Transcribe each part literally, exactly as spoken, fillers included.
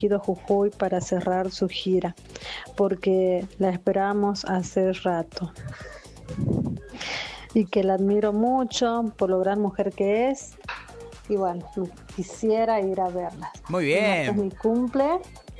elegido Jujuy para cerrar su gira, porque la esperamos hace rato. Y que la admiro mucho por lo gran mujer que es. Y bueno, quisiera ir a verla. Muy bien. Es mi cumple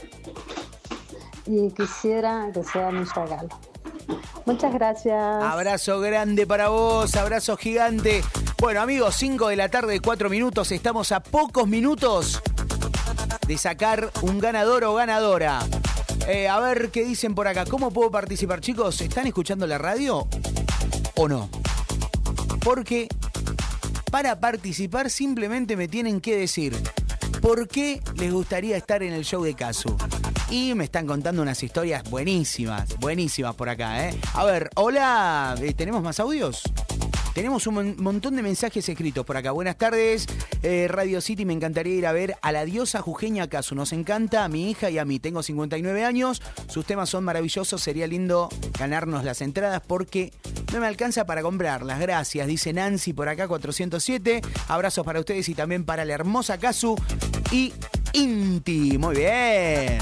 y quisiera que sea mi regalo. Muchas gracias. Abrazo grande para vos, abrazo gigante. Bueno, amigos, cinco de la tarde, cuatro minutos. Estamos a pocos minutos de sacar un ganador o ganadora. Eh, a ver qué dicen por acá. ¿Cómo puedo participar, chicos? ¿Están escuchando la radio o no? Porque para participar simplemente me tienen que decir por qué les gustaría estar en el show de Casu. Y me están contando unas historias buenísimas, buenísimas por acá, ¿eh? A ver, hola, ¿tenemos más audios? Tenemos un mon- montón de mensajes escritos por acá. Buenas tardes, eh, Radio City, me encantaría ir a ver a la diosa jujeña Casu. Nos encanta a mi hija y a mí. Tengo cincuenta y nueve años, sus temas son maravillosos. Sería lindo ganarnos las entradas porque no me alcanza para comprarlas. Gracias, dice Nancy por acá, cuatrocientos siete. Abrazos para ustedes y también para la hermosa Casu y Inti. Muy bien.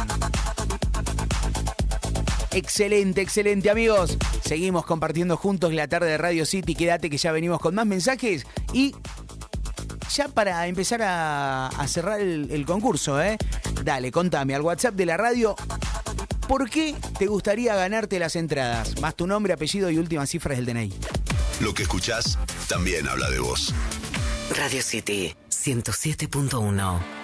Excelente, excelente, amigos. Seguimos compartiendo juntos la tarde de Radio City. Quédate que ya venimos con más mensajes. Y ya para empezar a, a cerrar el, el concurso, ¿eh? Dale, contame al WhatsApp de la radio. ¿Por qué te gustaría ganarte las entradas? Más tu nombre, apellido y últimas cifras del D N I. Lo que escuchás también habla de vos. Radio City ciento siete punto uno.